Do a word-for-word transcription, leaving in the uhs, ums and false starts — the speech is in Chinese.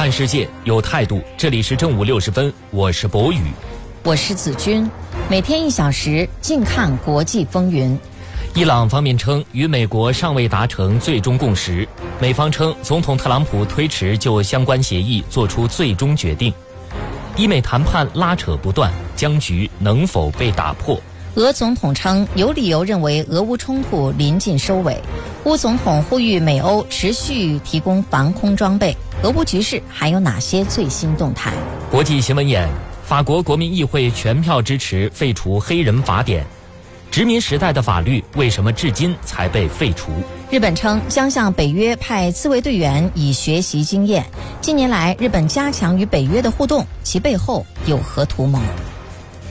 看世界有态度，这里是正午六十分，我是博宇， 我是子君，每天一小时，静看国际风云。 伊朗方面称，与美国尚未达成最终共识。美方称，总统特朗普推迟就相关协议做出最终决定。伊美谈判拉扯不断，僵局能否被打破？ 俄总统称，有理由认为俄乌冲突临近收尾。乌总统呼吁美欧持续提供防空装备。俄乌局势还有哪些最新动态？ 国际新闻眼：法国国民议会全票支持废除黑人法典。殖民时代的法律为什么至今才被废除？ 日本称将向北约派自卫队员以学习经验。近年来，日本加强与北约的互动，其背后有何图谋？